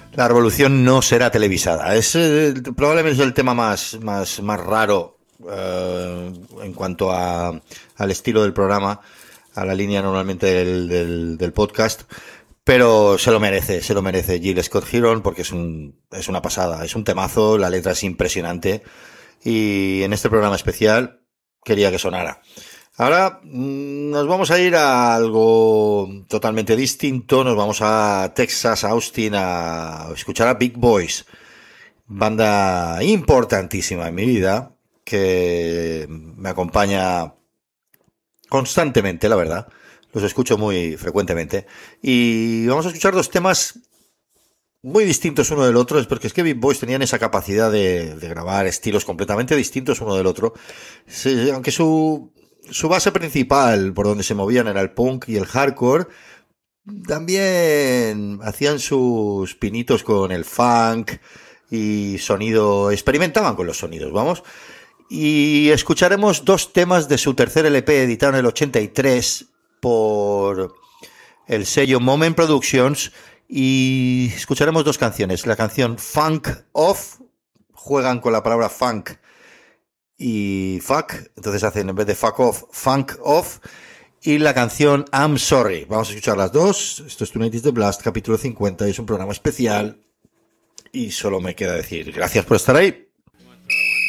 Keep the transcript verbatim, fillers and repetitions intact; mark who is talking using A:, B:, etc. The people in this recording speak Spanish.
A: La revolución no será televisada. Es eh, probablemente es el tema más, más, más raro eh, en cuanto a, al estilo del programa, a la línea normalmente del, del, del podcast. Pero se lo merece, se lo merece Gil Scott-Heron porque es un, es una pasada, es un temazo, la letra es impresionante y en este programa especial quería que sonara. Ahora nos vamos a ir a algo totalmente distinto, nos vamos a Texas, Austin, a escuchar a Big Boys, banda importantísima en mi vida, que me acompaña constantemente, la verdad. Los escucho muy frecuentemente. Y vamos a escuchar dos temas muy distintos uno del otro, porque es que Big Boys tenían esa capacidad de, de grabar estilos completamente distintos uno del otro. Sí, aunque su, su base principal por donde se movían era el punk y el hardcore, también hacían sus pinitos con el funk y sonido, experimentaban con los sonidos, vamos. Y escucharemos dos temas de su tercer L P editado en el ochenta y tres por el sello Moment Productions y escucharemos dos canciones. La canción Funk Off, juegan con la palabra funk y fuck, entonces hacen en vez de fuck off, funk off, y la canción I'm Sorry. Vamos a escuchar las dos. Esto es Tonight is the Blast, capítulo cincuenta, y es un programa especial y solo me queda decir gracias por estar ahí.